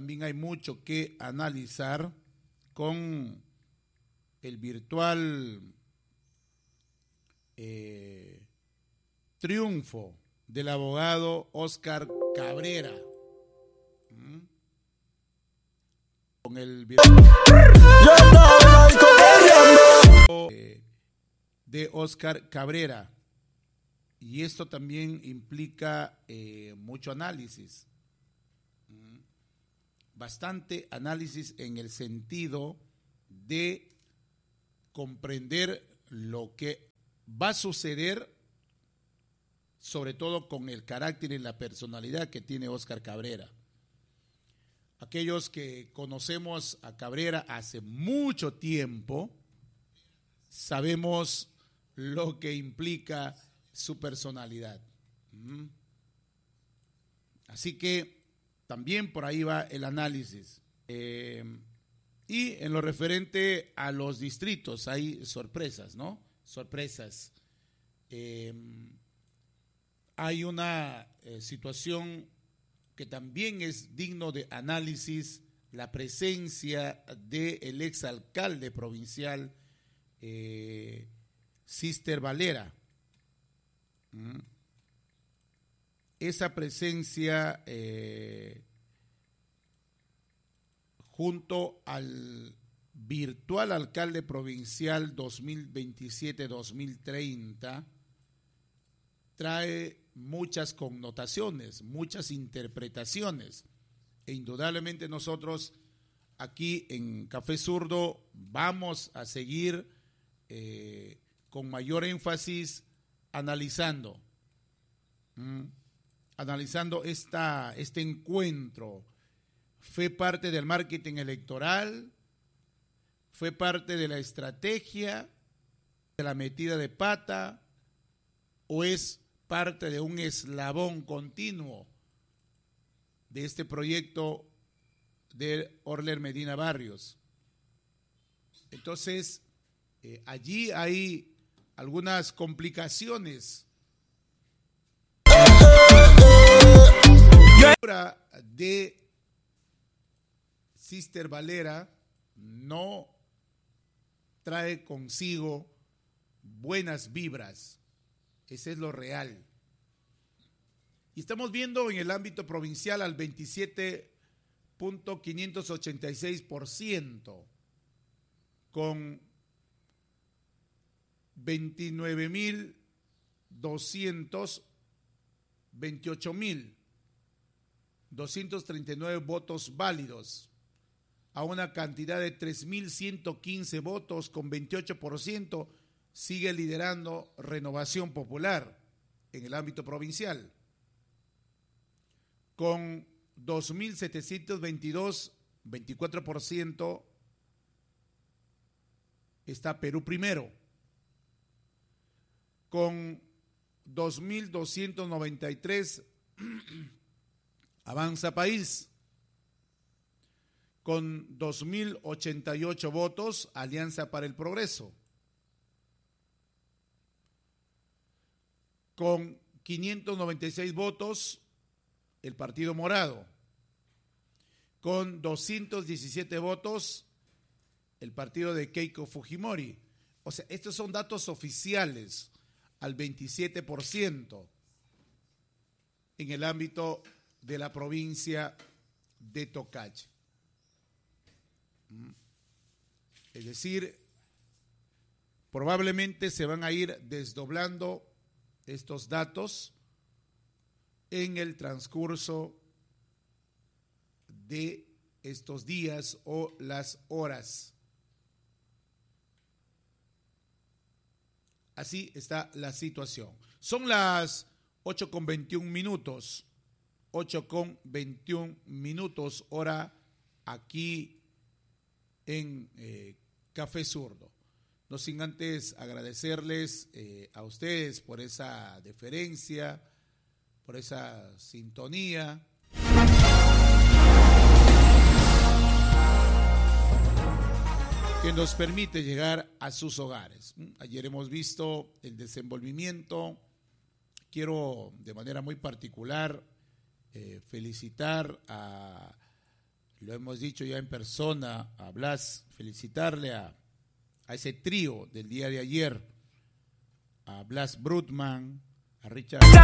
también hay mucho que analizar con el virtual triunfo del abogado Óscar Cabrera. Con el virtual de Óscar Cabrera. Y esto también implica mucho análisis. Bastante análisis en el sentido de comprender lo que va a suceder, sobre todo con el carácter y la personalidad que tiene Óscar Cabrera. Aquellos que conocemos a Cabrera hace mucho tiempo, sabemos lo que implica su personalidad. Así que también por ahí va el análisis. Y en lo referente a los distritos hay sorpresas, ¿no? Sorpresas. Hay una situación que también es digno de análisis, la presencia del exalcalde provincial Sister Valera. Esa presencia junto al virtual alcalde provincial 2027-2030 trae muchas connotaciones, muchas interpretaciones, e indudablemente nosotros aquí en Café Zurdo vamos a seguir con mayor énfasis analizando este encuentro. ¿Fue parte del marketing electoral? ¿Fue parte de la estrategia, de la metida de pata? ¿O es parte de un eslabón continuo de este proyecto de Orler Medina Barrios? Entonces, allí hay algunas complicaciones de Sister Valera. No trae consigo buenas vibras. Ese es lo real. Y estamos viendo en el ámbito provincial al 27.586%, con 28.239 votos válidos, a una cantidad de 3.115 votos, con 28%, sigue liderando Renovación Popular en el ámbito provincial. Con 2.722, 24%, está Perú Primero. Con 2.293, Avanza País. Con 2.088 votos, Alianza para el Progreso. Con 596 votos, el Partido Morado. Con 217 votos, el partido de Keiko Fujimori. O sea, estos son datos oficiales, al 27% en el ámbito de la provincia de Tocache. Es decir, probablemente se van a ir desdoblando estos datos en el transcurso de estos días o las horas. Así está la situación. Son las 8:21, 8:21 hora aquí en Café Zurdo. No sin antes agradecerles a ustedes por esa deferencia, por esa sintonía. Que nos permite llegar a sus hogares. Ayer hemos visto el desenvolvimiento. Quiero de manera muy particular felicitar a lo hemos dicho ya en persona, a Blas, felicitarle a ese trío del día de ayer, a Blas Brutman, a Richard